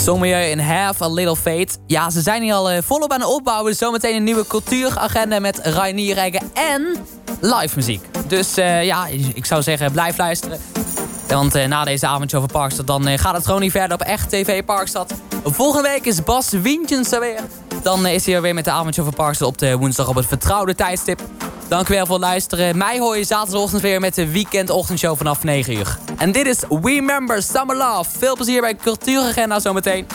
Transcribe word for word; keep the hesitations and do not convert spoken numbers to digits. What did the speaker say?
Sommieu in Have a Little Faith. Ja, ze zijn hier al uh, volop aan het opbouwen. Zometeen een nieuwe cultuuragenda met Reinier Rijken en live muziek. Dus uh, ja, ik zou zeggen, blijf luisteren. Want uh, na deze avondje over Parkstad, dan uh, gaat het gewoon niet verder op Echt T V Parkstad. Volgende week is Bas Wientjens er weer. Dan uh, is hij er weer met de avondje over Parkstad op de woensdag op het vertrouwde tijdstip. Dank u wel voor het luisteren. Mij hoor je zaterdagochtend weer met de weekendochtendshow vanaf negen uur. En dit is We Remember Summer Love. Veel plezier bij Cultuuragenda zometeen.